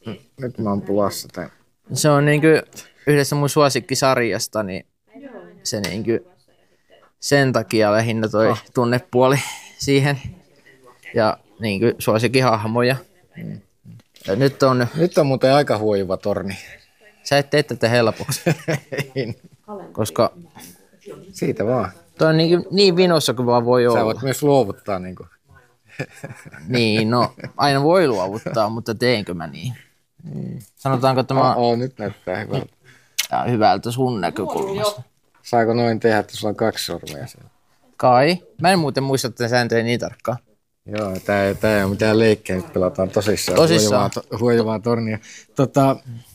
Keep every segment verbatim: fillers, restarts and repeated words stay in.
nyt mä oon pulassa tämän. Se on niinku yhdessä mun suosikkisarjasta, niin se niinku sen takia lähinnä toi oh. tunnepuoli siihen. Ja niinku suosikkihahmoja. Mm. Ja nyt on... Nyt on muuten aika huijuva torni. Sä et tee tätä helpoksi. Koska... Siitä vaan. Toi on niin, niin vinossa kuin vaan voi olla. Sä voit myös luovuttaa niin kuin. Niin, no aina voi luovuttaa, mutta teenkö mä niin? Mm. Sanotaanko tämä... Oo, nyt näyttää hyvältä. Tää on hyvältä sun näkökulmasta. Saako noin tehdä, että sulla on kaksi sormia siellä? Kai. Mä en muuten muista tätä sääntöjä niin tarkkaan. Joo, tää ei, tää ei ole mitään leikkejä, nyt pelataan tosissaan. Tosissaan. Huojuvaa, huojuvaa tornia. Tota,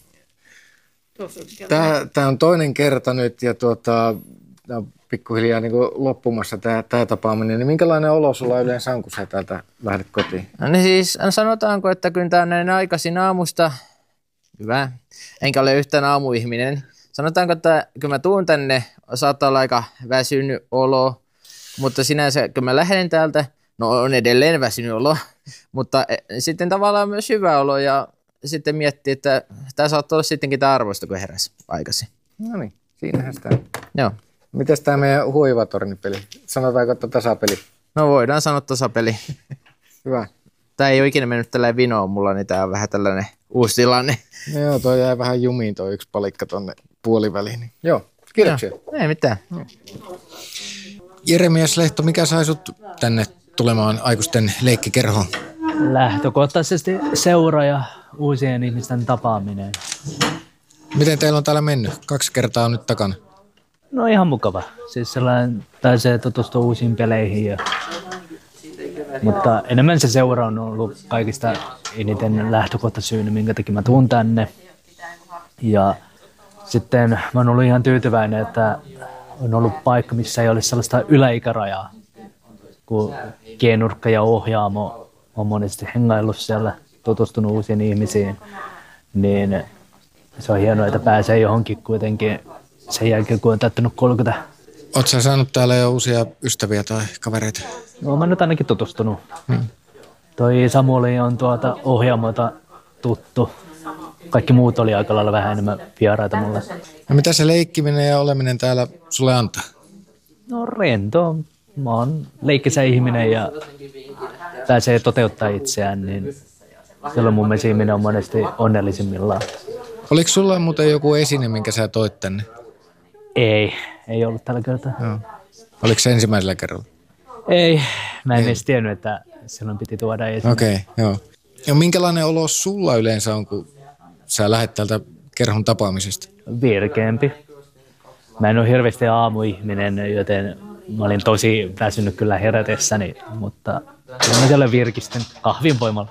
tää, tää on toinen kerta nyt ja tuota... pikkuhiljaa niin kuin loppumassa tämä, tämä tapaaminen, niin minkälainen olo sulla yleensä on, kun sä täältä lähdet kotiin? No niin siis sanotaanko, että kyllä tämä on näin aikaisin aamusta, hyvä, enkä ole yhtään aamuihminen. Sanotaanko, että kyllä mä tuun tänne, saattaa olla aika väsynyt olo, mutta sinänsä kun mä lähden täältä, no on edelleen väsynyt olo, mutta sitten tavallaan myös hyvä olo ja sitten miettii, että tämä saattaa olla sittenkin tämä arvosta, kun heräsi aikaisin. No niin, siinähän sitä. Joo. Mites tämä meidän huivatornipeli? Sanotaanko, että tasapeli? No voidaan sanoa tasapeli. Hyvä. Tämä ei ole ikinä mennyt tällainen vinoon mulla, niin tämä on vähän tällainen uusi tilanne. No joo, toi jäi vähän jumiin toi yksi palikka tonne puoliväliin. Niin. Joo, kiitoksia. Joo, ei mitään. No. Jeremias Lehto, mikä sai sut tänne tulemaan aikuisten leikkikerhoon? Lähtökohtaisesti seura ja uusien ihmisten tapaaminen. Miten teillä on täällä mennyt? Kaksi kertaa on nyt takana. No ihan mukava. Siis sellainen pääsee tutustua uusiin peleihin. Ja... Mutta enemmän se seura on ollut kaikista eniten lähtökohtasyynä, minkä takia mä tuun tänne. Ja sitten mä oon ollut ihan tyytyväinen, että on ollut paikka, missä ei ole sellaista yläikärajaa. Kun G-nurkka ja Ohjaamo on monesti hengaillut siellä, tutustunut uusiin ihmisiin, niin se on hienoa, että pääsee johonkin kuitenkin sen jälkeen, kun on täyttänyt kolmekymmentä. Oletko sä saanut täällä jo uusia ystäviä tai kavereita? No, mä oon nyt ainakin tutustunut. Hmm. Toi Samueli on tuota Ohjaamota tuttu. Kaikki muut oli aika lailla vähän enemmän vieraita mulle. No mitä se leikkiminen ja oleminen täällä sulle antaa? No rento. Mä oon leikkisä ihminen ja pääsee toteuttaa itseään, niin silloin mun mielestä ihminen on monesti onnellisimmillaan. Oliko sulla muuten joku esine, minkä sä toit tänne? Ei, ei ollut tällä kertaa. Joo. Oliko se ensimmäisellä kerralla? Ei, mä en ei. edes tiennyt, että silloin piti tuoda esine. Okei, okay, joo. Ja minkälainen olo sulla yleensä on, kun sä lähdet täältä kerhon tapaamisesta? Virkeämpi. Mä en ole hirveästi aamuihminen, joten mä olin tosi väsynyt kyllä herätessäni, mutta mä siellä virkistyn kahvin voimalla.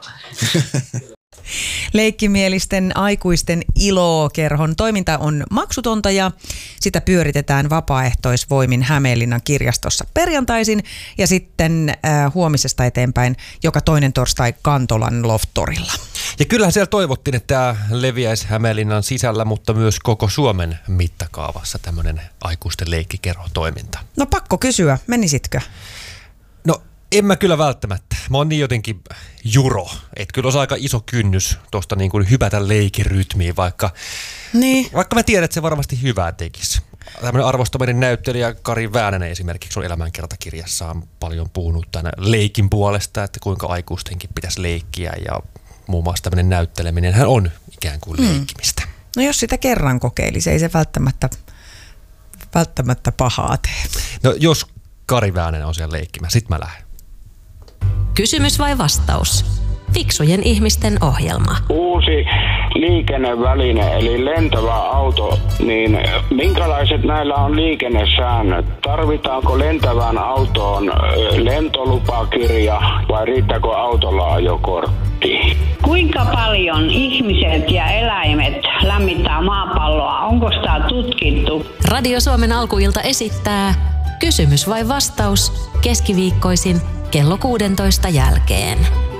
Leikkimielisten aikuisten ilo-kerhon toiminta on maksutonta ja sitä pyöritetään vapaaehtoisvoimin Hämeenlinnan kirjastossa perjantaisin ja sitten äh, huomisesta eteenpäin joka toinen torstai Kantolan Loftorilla. Ja kyllähän siellä toivottiin, että tämä leviäisi Hämeenlinnan sisällä, mutta myös koko Suomen mittakaavassa tämmöinen aikuisten leikkikerhotoiminta. No pakko kysyä, menisitkö? No en mä kyllä välttämättä. Mä oon niin jotenkin juro, että kyllä olisi aika iso kynnys tuosta niin kuin hypätä leikirytmiin, vaikka, niin. vaikka mä tiedän, että se varmasti hyvää tekisi. Tämmöinen arvostaminen näyttelijä Kari Väänänen esimerkiksi on elämänkertakirjassaan paljon puhunut tänä leikin puolesta, että kuinka aikuistenkin pitäisi leikkiä ja muun muassa tämmöinen näytteleminen hän on ikään kuin hmm. leikkimistä. No jos sitä kerran kokeilisi, ei se välttämättä, välttämättä pahaa tee. No jos Kari Väänänen on siellä leikkimään, sit mä lähden. Kysymys vai vastaus? Fiksujen ihmisten ohjelma. Uusi liikenneväline eli lentävä auto, niin minkälaiset näillä on liikennesäännöt? Tarvitaanko lentävään autoon lentolupakirja vai riittääkö autolla ajokortti? Kuinka paljon ihmiset ja eläimet lämmittää maapalloa? Onko sitä tutkittu? Radio Suomen alkuilta esittää Kysymys vai vastaus keskiviikkoisin kello kuusitoista jälkeen.